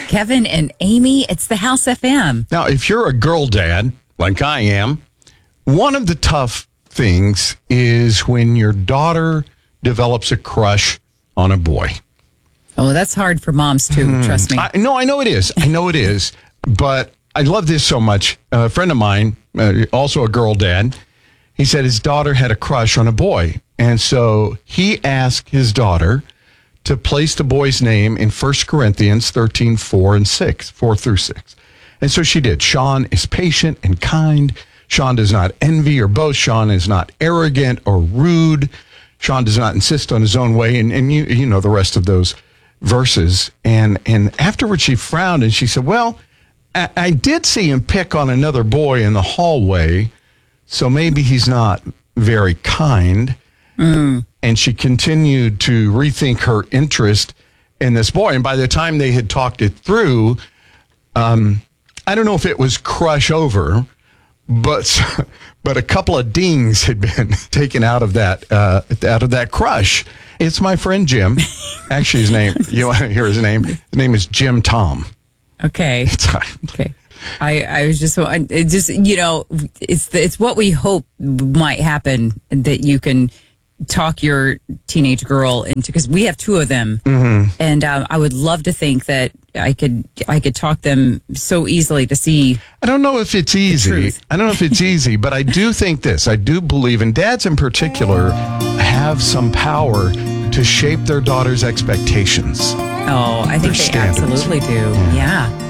Kevin and Amy. It's the House FM. Now, if you're a girl dad, like I am, one of the tough things is when your daughter develops a crush on a boy. Oh, that's hard for moms too, trust me. I know it is. But I love this so much. A friend of mine, also a girl dad, he said his daughter had a crush on a boy. And so he asked his daughter to place the boy's name in 1 Corinthians 13, 4 through 6. And so she did. Sean is patient and kind. Sean does not envy or boast. Sean is not arrogant or rude. Sean does not insist on his own way. And you know the rest of those verses. And afterwards she frowned and she said, well, I did see him pick on another boy in the hallway, so maybe he's not very kind. And she continued to rethink her interest in this boy. And by the time they had talked it through, I don't know if it was crush over, but a couple of dings had been taken out of that crush. It's my friend Jim. Actually, his name, you want to hear his name? His name is Jim Tom. Okay. Okay. I was just it's what we hope might happen, that you can talk your teenage girl into, because we have two of them, and I would love to think that I could talk them so easily to see. I don't know if it's easy. But I do think this. I do believe, and dads in particular have some power to shape their daughters' expectations. Oh, I think they standards. absolutely do. Yeah.